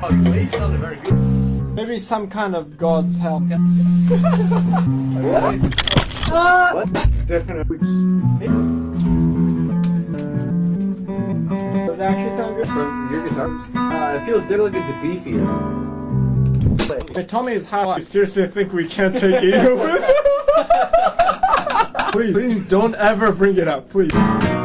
It sounded very good. Maybe some kind of God's help. What? Definitely. Does it actually sound good? From your guitars? It feels definitely like it's beefier. Hey, Tommy is high. You seriously think we can't take it? Please don't ever bring it up, please.